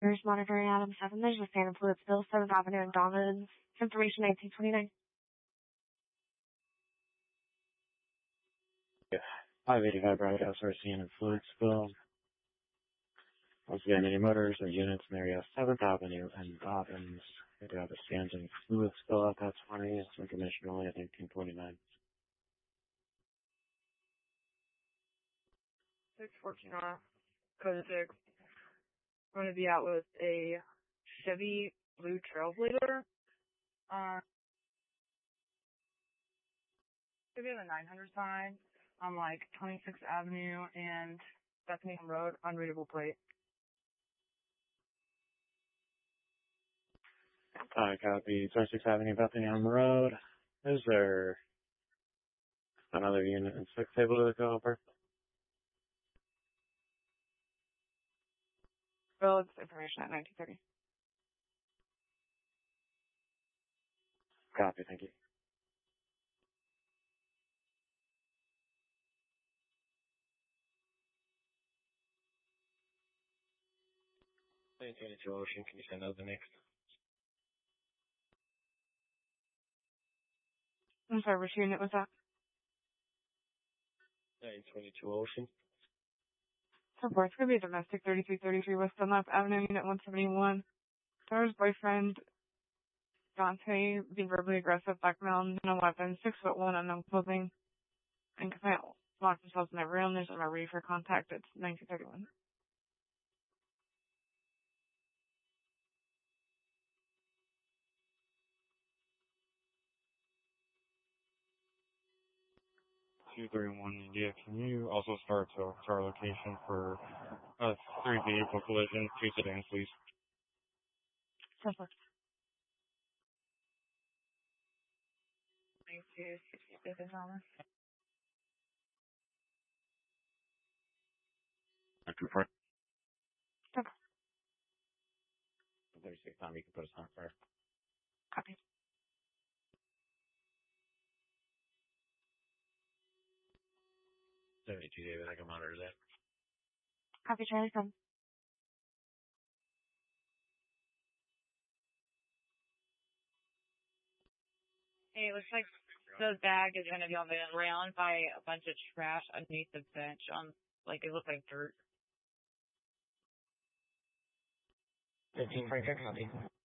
There's monitoring Adam 7. There's a fan and fluid spill, 7th Avenue and Donovan. Information 1929. Yeah. 585 broadcast RCN and fluid spill. Once again, any motors or units in area 7th Avenue and Dobbins. They do have a scans and fluid spill at that 20. It's information only at 1929. 614 off. Code 6. I'm going to be out with a Chevy Blue Trailblazer. Could be on the 900 side on like 26th Avenue and Bethlehem Road, unreadable plate. Copy. 26th Avenue, Bethlehem Road. Is there another unit in 6 able to go over? Well, it's information at 1930. Copy, thank you. 922 Ocean, can you send out the next? I'm sorry, which unit was that? 922 Ocean. So far, it's going to be a domestic 3333 West Dunlap Avenue, Unit 171. Daughter's boyfriend, Dante, being verbally aggressive, blackmail, no weapons, 6'1", unknown clothing, and locked themselves in their room. There's a ready for contact. It's 1931. Two three one India. Can you also start to our location for a 3 vehicle collision? 2 sedans, please. Perfect. Thank you. 60 Thomas. Confirm. Okay. 36 time, you can put us on fire. Copy. David, I can monitor that. Copy, Charlie from. Hey, it looks like the bag is going to be on the ground by a bunch of trash underneath the bench on, like, it looks like dirt. 1546, copy.